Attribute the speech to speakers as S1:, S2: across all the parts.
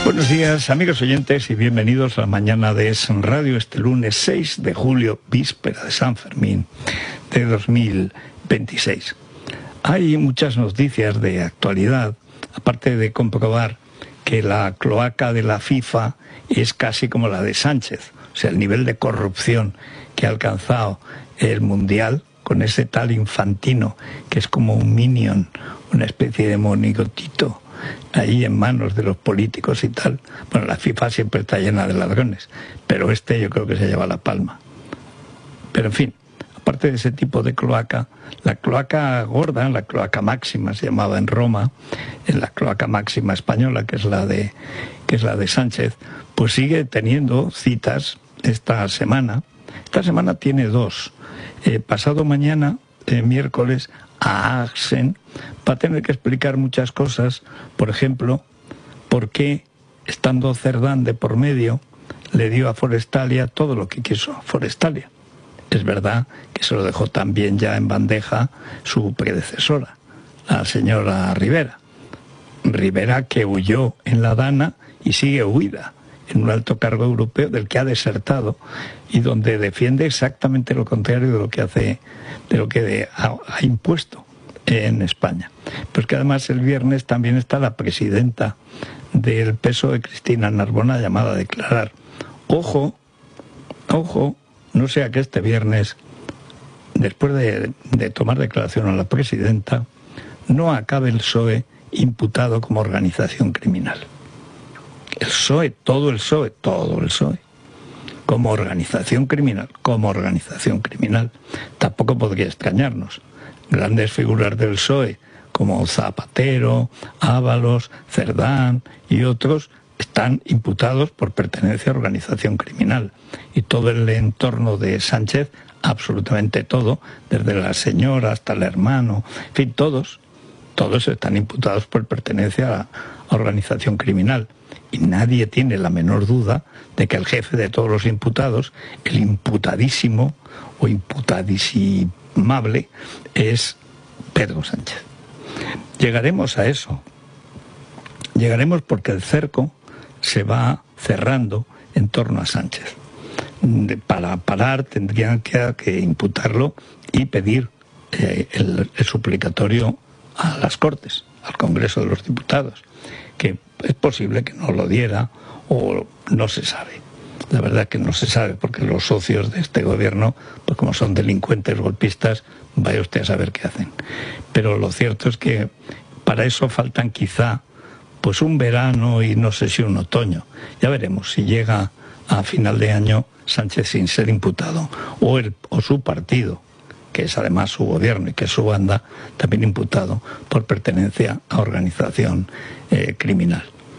S1: Buenos días, amigos oyentes, y bienvenidos a la mañana de Es Radio este lunes 6 de julio, víspera de San Fermín de 2026. Hay muchas noticias de actualidad, aparte de comprobar que la cloaca de la FIFA es casi como la de Sánchez, o sea, el nivel de corrupción que ha alcanzado el Mundial con ese tal Infantino, que es como un minion, una especie de monigotito, ahí en manos de los políticos y tal. Bueno, la FIFA siempre está llena de ladrones, pero yo creo que se lleva la palma. Pero en fin, aparte de ese tipo de cloaca, la cloaca gorda, la cloaca máxima se llamaba en Roma, en la cloaca máxima española, que es la de Sánchez, pues sigue teniendo citas esta semana. Esta semana tiene dos. Pasado mañana, miércoles, a Axen va a tener que explicar muchas cosas, por ejemplo, por qué, estando Cerdán de por medio, le dio a Forestalia todo lo que quiso a Forestalia. Es verdad que se lo dejó también ya en bandeja su predecesora, la señora Rivera. Rivera, que huyó en la Dana y sigue huida en un alto cargo europeo del que ha desertado y donde defiende exactamente lo contrario de lo que ha impuesto en España. Pero es que además el viernes también está la presidenta del PSOE, Cristina Narbona, llamada a declarar. Ojo, no sea que este viernes, después de tomar declaración a la presidenta, no acabe el PSOE imputado como organización criminal. El PSOE, todo el PSOE, como organización criminal. Tampoco podría extrañarnos. Grandes figuras del PSOE, como Zapatero, Ábalos, Cerdán y otros, están imputados por pertenencia a organización criminal. Y todo el entorno de Sánchez, absolutamente todo, desde la señora hasta el hermano, en fin, todos están imputados por pertenencia a organización criminal. Y nadie tiene la menor duda de que el jefe de todos los imputados, el imputadísimo o imputadisimable, es Pedro Sánchez. Llegaremos a eso. Llegaremos porque el cerco se va cerrando en torno a Sánchez. Para parar tendrían que imputarlo y pedir el suplicatorio a las Cortes, al Congreso de los Diputados, que es posible que no lo diera o no se sabe. La verdad que no se sabe, porque los socios de este gobierno, pues como son delincuentes golpistas, vaya usted a saber qué hacen. Pero lo cierto es que para eso faltan quizá pues un verano y no sé si un otoño. Ya veremos si llega a final de año Sánchez sin ser imputado, o su partido, que es además su gobierno y que es su banda, también imputado por pertenencia a organización criminal.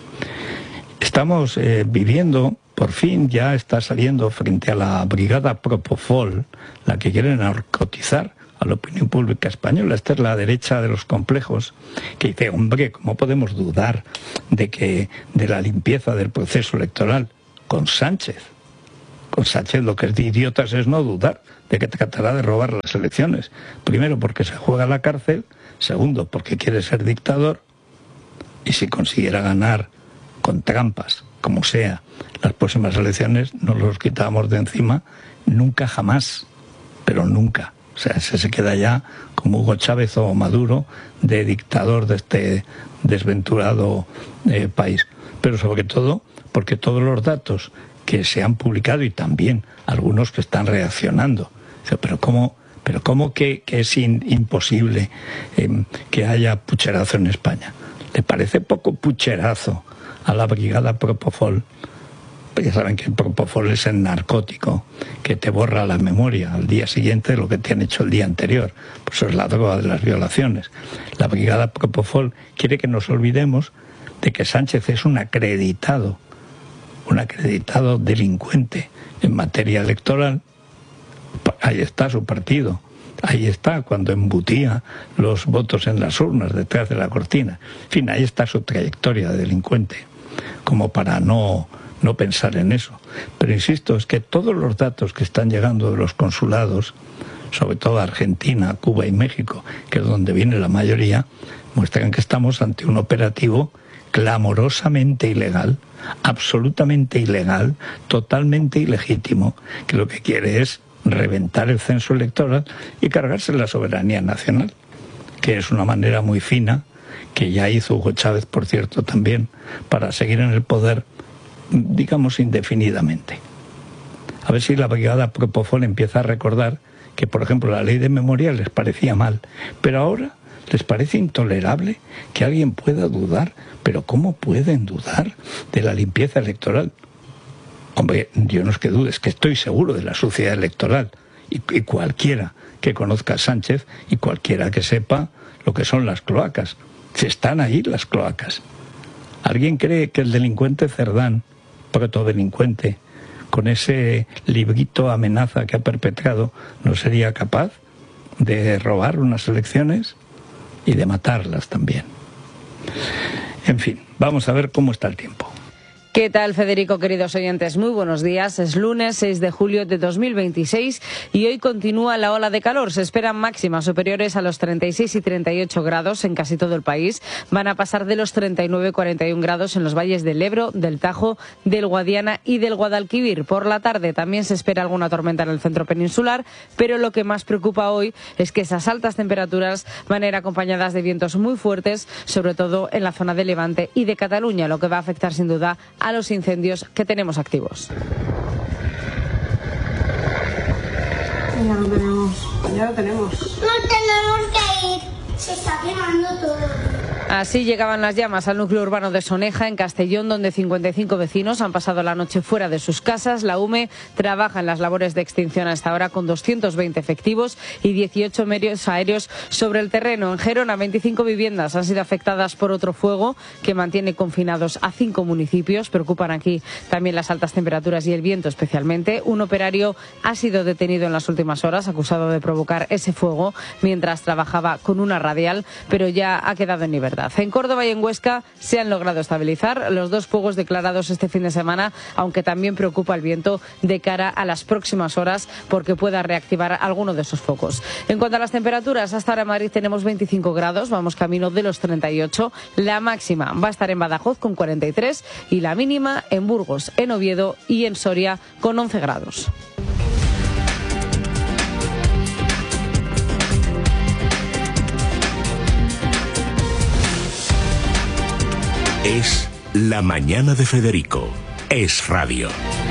S1: Estamos viviendo, por fin ya está saliendo frente a la brigada Propofol, la que quiere narcotizar a la opinión pública española. Esta es la derecha de los complejos, que dice, hombre, ¿cómo podemos dudar de la limpieza del proceso electoral con Sánchez? Con Sánchez lo que es de idiotas es no dudar de que tratará de robar las elecciones. Primero, porque se juega a la cárcel. Segundo, porque quiere ser dictador. Y si consiguiera ganar con trampas, como sea, las próximas elecciones, nos los quitamos de encima nunca jamás. Pero nunca. O sea, se queda ya como Hugo Chávez o Maduro de dictador de este desventurado país. Pero sobre todo, porque todos los datos que se han publicado y también algunos que están reaccionando. Pero ¿cómo que es imposible que haya pucherazo en España? ¿Le parece poco pucherazo a la brigada Propofol? Ya saben que el Propofol es el narcótico que te borra la memoria al día siguiente de lo que te han hecho el día anterior. Pues eso es la droga de las violaciones. La brigada Propofol quiere que nos olvidemos de que Sánchez es un acreditado delincuente en materia electoral. Ahí está su partido, ahí está cuando embutía los votos en las urnas detrás de la cortina. En fin, ahí está su trayectoria de delincuente, como para no pensar en eso. Pero insisto, es que todos los datos que están llegando de los consulados, sobre todo Argentina, Cuba y México, que es donde viene la mayoría, muestran que estamos ante un operativo clamorosamente ilegal, absolutamente ilegal, totalmente ilegítimo, que lo que quiere es reventar el censo electoral y cargarse la soberanía nacional, que es una manera muy fina, que ya hizo Hugo Chávez, por cierto, también, para seguir en el poder, digamos, indefinidamente. A ver si la brigada Propofol empieza a recordar que, por ejemplo, la ley de memoria les parecía mal, pero ahora les parece intolerable que alguien pueda dudar. Pero ¿cómo pueden dudar de la limpieza electoral? Hombre, yo no es que dude, es que estoy seguro de la suciedad electoral. Y cualquiera que conozca a Sánchez y cualquiera que sepa lo que son las cloacas. Si están ahí las cloacas. ¿Alguien cree que el delincuente Cerdán, protodelincuente, con ese librito amenaza que ha perpetrado, no sería capaz de robar unas elecciones y de matarlas también? En fin, vamos a ver cómo está el tiempo.
S2: ¿Qué tal, Federico, queridos oyentes? Muy buenos días. Es lunes 6 de julio de 2026 y hoy continúa la ola de calor. Se esperan máximas superiores a los 36 y 38 grados en casi todo el país. Van a pasar de los 39 y 41 grados en los valles del Ebro, del Tajo, del Guadiana y del Guadalquivir. Por la tarde también se espera alguna tormenta en el centro peninsular, pero lo que más preocupa hoy es que esas altas temperaturas van a ir acompañadas de vientos muy fuertes, sobre todo en la zona de Levante y de Cataluña, lo que va a afectar sin duda a los incendios que tenemos activos.
S3: Ya lo tenemos.
S4: No tenemos que ir. Se está quemando todo.
S2: Así llegaban las llamas al núcleo urbano de Soneja, en Castellón, donde 55 vecinos han pasado la noche fuera de sus casas. La UME trabaja en las labores de extinción hasta ahora con 220 efectivos y 18 medios aéreos sobre el terreno. En Gerona, 25 viviendas han sido afectadas por otro fuego que mantiene confinados a 5 municipios. Preocupan aquí también las altas temperaturas y el viento especialmente. Un operario ha sido detenido en las últimas horas, acusado de provocar ese fuego mientras trabajaba con una radial, pero ya ha quedado en libertad. En Córdoba y en Huesca se han logrado estabilizar los dos fuegos declarados este fin de semana, aunque también preocupa el viento de cara a las próximas horas porque pueda reactivar alguno de esos focos. En cuanto a las temperaturas, hasta ahora en Madrid tenemos 25 grados, vamos camino de los 38. La máxima va a estar en Badajoz con 43 y la mínima en Burgos, en Oviedo y en Soria con 11 grados.
S5: Es La Mañana de Federico. Es radio.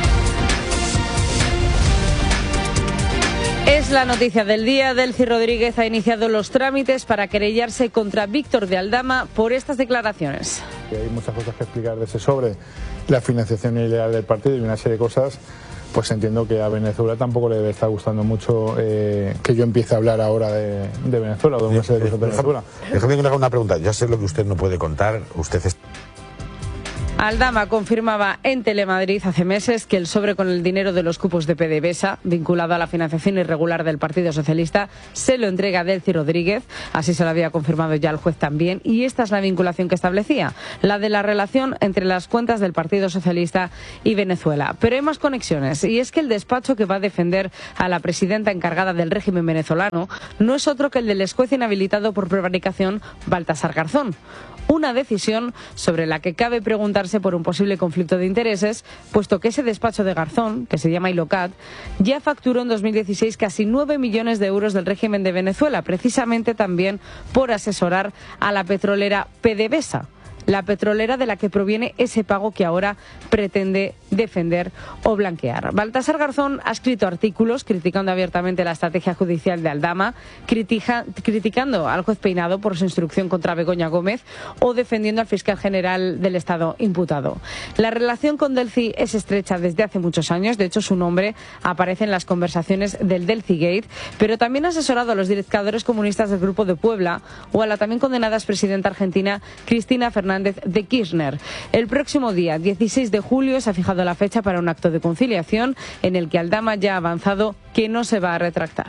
S2: Es la noticia del día. Delcy Rodríguez ha iniciado los trámites para querellarse contra Víctor de Aldama por estas declaraciones.
S6: Hay muchas cosas que explicar de ese sobre la financiación ilegal del partido y una serie de cosas. Pues entiendo que a Venezuela tampoco le debe estar gustando mucho que yo empiece a hablar ahora de Venezuela o de una serie de cosas de Venezuela.
S7: Déjame que le haga una pregunta. Ya sé lo que usted no puede contar. Usted es...
S2: Aldama confirmaba en Telemadrid hace meses que el sobre con el dinero de los cupos de PDVSA, vinculado a la financiación irregular del Partido Socialista, se lo entrega a Delcy Rodríguez. Así se lo había confirmado ya el juez también. Y esta es la vinculación que establecía, la de la relación entre las cuentas del Partido Socialista y Venezuela. Pero hay más conexiones, y es que el despacho que va a defender a la presidenta encargada del régimen venezolano no es otro que el del juez inhabilitado por prevaricación, Baltasar Garzón. Una decisión sobre la que cabe preguntarse por un posible conflicto de intereses, puesto que ese despacho de Garzón, que se llama Ilocat, ya facturó en 2016 casi 9 millones de euros del régimen de Venezuela, precisamente también por asesorar a la petrolera PDVSA. La petrolera de la que proviene ese pago que ahora pretende defender o blanquear. Baltasar Garzón ha escrito artículos criticando abiertamente la estrategia judicial de Aldama, criticando al juez Peinado por su instrucción contra Begoña Gómez o defendiendo al fiscal general del Estado imputado. La relación con Delcy es estrecha desde hace muchos años. De hecho, su nombre aparece en las conversaciones del Delcy Gate, pero también ha asesorado a los dictadores comunistas del Grupo de Puebla o a la también condenada expresidenta argentina Cristina Fernández de Kirchner. El próximo día 16 de julio se ha fijado la fecha para un acto de conciliación en el que Aldama ya ha avanzado que no se va a retractar.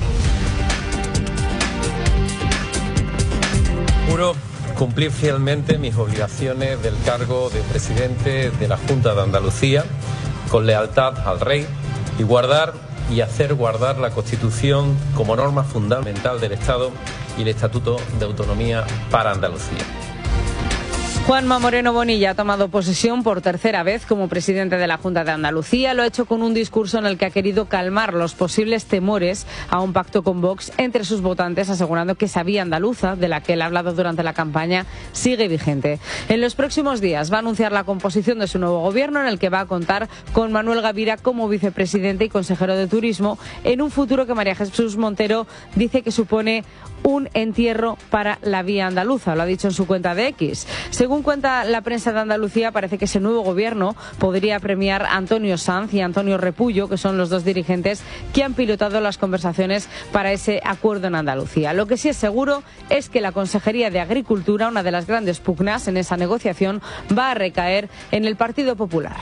S8: Juro cumplir fielmente mis obligaciones del cargo de presidente de la Junta de Andalucía con lealtad al rey y guardar y hacer guardar la Constitución como norma fundamental del Estado y el Estatuto de Autonomía para Andalucía.
S2: Juanma Moreno Bonilla ha tomado posesión por tercera vez como presidente de la Junta de Andalucía. Lo ha hecho con un discurso en el que ha querido calmar los posibles temores a un pacto con Vox entre sus votantes, asegurando que esa vía andaluza, de la que él ha hablado durante la campaña, sigue vigente. En los próximos días va a anunciar la composición de su nuevo gobierno, en el que va a contar con Manuel Gavira como vicepresidente y consejero de Turismo, en un futuro que María Jesús Montero dice que supone un entierro para la vía andaluza. Lo ha dicho en su cuenta de X. Según cuenta la prensa de Andalucía, parece que ese nuevo gobierno podría premiar a Antonio Sanz y a Antonio Repullo, que son los dos dirigentes que han pilotado las conversaciones para ese acuerdo en Andalucía. Lo que sí es seguro es que la Consejería de Agricultura, una de las grandes pugnas en esa negociación, va a recaer en el Partido Popular.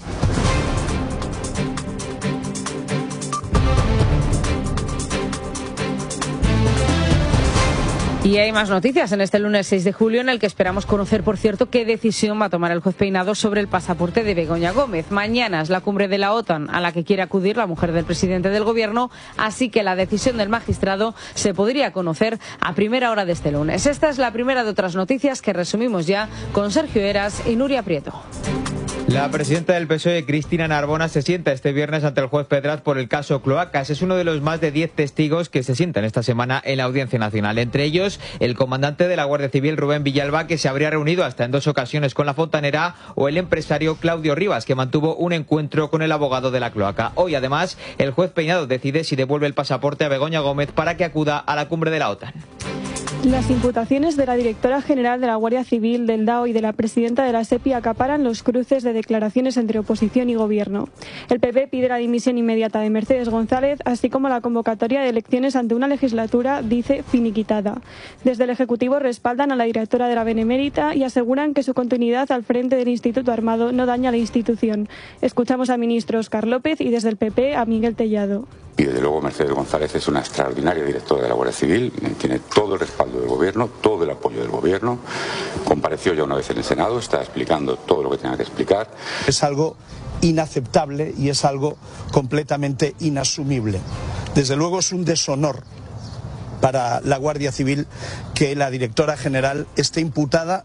S2: Y hay más noticias en este lunes 6 de julio, en el que esperamos conocer, por cierto, qué decisión va a tomar el juez Peinado sobre el pasaporte de Begoña Gómez. Mañana es la cumbre de la OTAN a la que quiere acudir la mujer del presidente del gobierno, así que la decisión del magistrado se podría conocer a primera hora de este lunes. Esta es la primera de otras noticias que resumimos ya con Sergio Heras y Nuria Prieto.
S3: La presidenta del PSOE, Cristina Narbona, se sienta este viernes ante el juez Pedraz por el caso Cloacas. Es uno de los más de 10 testigos que se sientan esta semana en la Audiencia Nacional. Entre ellos, el comandante de la Guardia Civil, Rubén Villalba, que se habría reunido hasta en 2 ocasiones con la fontanera, o el empresario Claudio Rivas, que mantuvo un encuentro con el abogado de la cloaca. Hoy, además, el juez Peinado decide si devuelve el pasaporte a Begoña Gómez para que acuda a la cumbre de la OTAN.
S9: Las imputaciones de la directora general de la Guardia Civil, del DAO y de la presidenta de la SEPI acaparan los cruces de declaraciones entre oposición y gobierno. El PP pide la dimisión inmediata de Mercedes González, así como la convocatoria de elecciones ante una legislatura, dice, finiquitada. Desde el Ejecutivo respaldan a la directora de la Benemérita y aseguran que su continuidad al frente del Instituto Armado no daña a la institución. Escuchamos al ministro Óscar López y desde el PP a Miguel Tellado.
S10: Y desde luego Mercedes González es una extraordinaria directora de la Guardia Civil, tiene todo el respaldo del gobierno, todo el apoyo del gobierno, compareció ya una vez en el Senado, está explicando todo lo que tenga que explicar.
S11: Es algo inaceptable y es algo completamente inasumible. Desde luego es un deshonor para la Guardia Civil que la directora general esté imputada.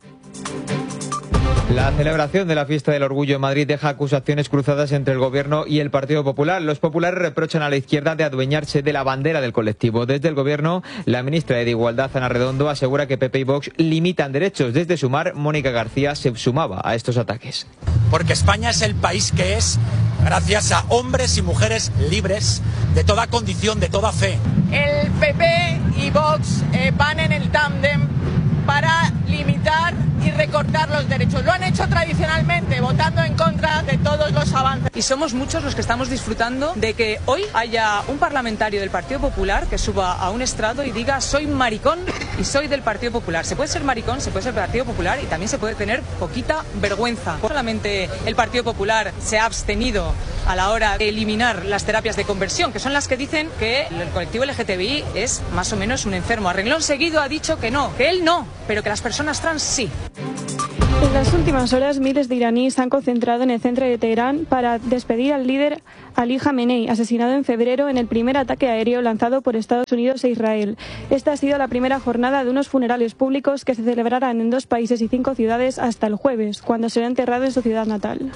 S3: La celebración de la Fiesta del Orgullo en Madrid deja acusaciones cruzadas entre el Gobierno y el Partido Popular. Los populares reprochan a la izquierda de adueñarse de la bandera del colectivo. Desde el Gobierno, la ministra de Igualdad, Ana Redondo, asegura que PP y Vox limitan derechos. Desde Sumar, Mónica García se sumaba a estos ataques.
S12: Porque España es el país que es gracias a hombres y mujeres libres de toda condición, de toda fe.
S13: El PP y Vox van en el tándem para limitar y recortar los derechos. Lo han hecho tradicionalmente, votando en contra de todos los avances.
S14: Y somos muchos los que estamos disfrutando de que hoy haya un parlamentario del Partido Popular que suba a un estrado y diga soy maricón y soy del Partido Popular. Se puede ser maricón, se puede ser del Partido Popular y también se puede tener poquita vergüenza. Solamente el Partido Popular se ha abstenido a la hora de eliminar las terapias de conversión, que son las que dicen que el colectivo LGTBI es más o menos un enfermo. A renglón seguido ha dicho que no, que él no, pero que las personas trans sí.
S9: En las últimas horas, miles de iraníes se han concentrado en el centro de Teherán para despedir al líder Ali Khamenei, asesinado en febrero en el primer ataque aéreo lanzado por Estados Unidos e Israel. Esta ha sido la primera jornada de unos funerales públicos que se celebrarán en 2 países y 5 ciudades hasta el jueves, cuando será enterrado en su ciudad natal.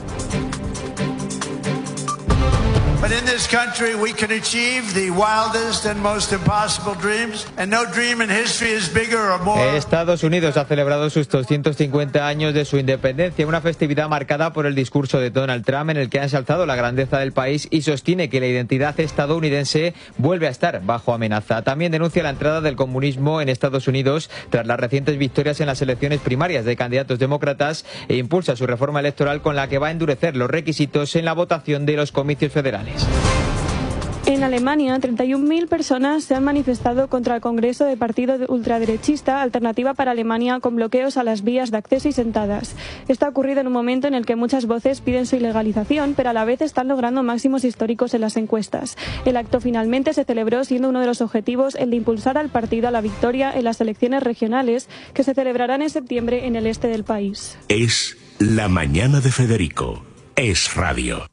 S15: But in this country we can achieve the wildest and most impossible dreams, and no dream in history is bigger or more.
S3: Estados Unidos ha celebrado sus 250 años de su independencia, una festividad marcada por el discurso de Donald Trump en el que ha ensalzado la grandeza del país y sostiene que la identidad estadounidense vuelve a estar bajo amenaza. También denuncia la entrada del comunismo en Estados Unidos tras las recientes victorias en las elecciones primarias de candidatos demócratas e impulsa su reforma electoral con la que va a endurecer los requisitos en la votación de los comicios federales.
S9: En Alemania, 31.000 personas se han manifestado contra el Congreso del partido ultraderechista Alternativa para Alemania, con bloqueos a las vías de acceso y sentadas. Esto ha ocurrido en un momento en el que muchas voces piden su ilegalización, pero a la vez están logrando máximos históricos en las encuestas. El acto finalmente se celebró siendo uno de los objetivos el de impulsar al partido a la victoria en las elecciones regionales que se celebrarán en septiembre en el este del país.
S5: Es La Mañana de Federico. Es Radio.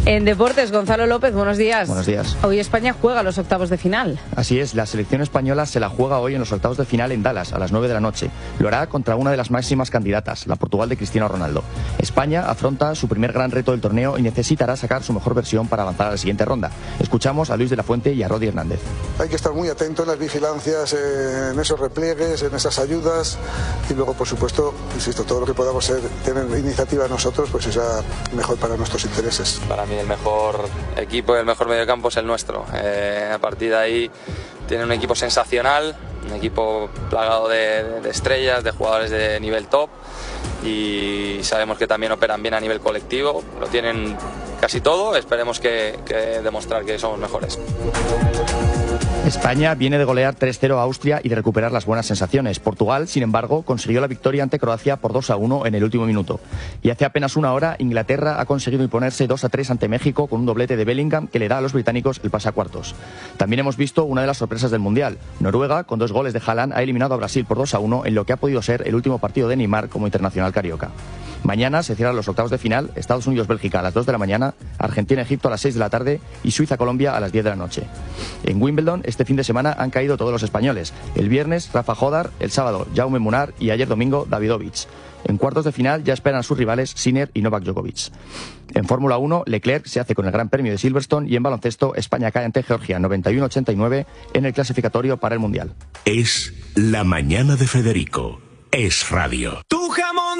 S2: En deportes, Gonzalo López, buenos días.
S16: Buenos días.
S2: Hoy España juega los octavos de final.
S16: Así es, la selección española se la juega hoy en los octavos de final en Dallas, a las 9 de la noche. Lo hará contra una de las máximas candidatas, la Portugal de Cristiano Ronaldo. España afronta su primer gran reto del torneo y necesitará sacar su mejor versión para avanzar a la siguiente ronda. Escuchamos a Luis de la Fuente y a Rodi Hernández.
S17: Hay que estar muy atento en las vigilancias, en esos repliegues, en esas ayudas y luego, por supuesto, insisto, todo lo que podamos tener iniciativa nosotros, pues será mejor para nuestros intereses.
S18: Para mí el mejor equipo y el mejor mediocampo es el nuestro. A partir de ahí tiene un equipo sensacional, un equipo plagado de estrellas, de jugadores de nivel top, y sabemos que también operan bien a nivel colectivo, lo tienen casi todo, esperemos que demostrar que somos mejores.
S16: España viene de golear 3-0 a Austria y de recuperar las buenas sensaciones. Portugal, sin embargo, consiguió la victoria ante Croacia por 2-1 en el último minuto. Y hace apenas una hora, Inglaterra ha conseguido imponerse 2-3 ante México con un doblete de Bellingham que le da a los británicos el pase a cuartos. También hemos visto una de las sorpresas del Mundial. Noruega, con 2 goles de Haaland, ha eliminado a Brasil por 2-1 en lo que ha podido ser el último partido de Neymar como internacional carioca. Mañana se cierran los octavos de final, Estados Unidos-Bélgica a las 2 de la mañana, Argentina-Egipto a las 6 de la tarde y Suiza-Colombia a las 10 de la noche. En Wimbledon, este fin de semana han caído todos los españoles. El viernes, Rafa Jodar, el sábado, Jaume Munar y ayer domingo, Davidovich. En cuartos de final ya esperan a sus rivales Sinner y Novak Djokovic. En Fórmula 1, Leclerc se hace con el Gran Premio de Silverstone y en baloncesto, España cae ante Georgia 91-89 en el clasificatorio para el Mundial.
S5: Es La Mañana de Federico. Es radio.
S19: Tu jamón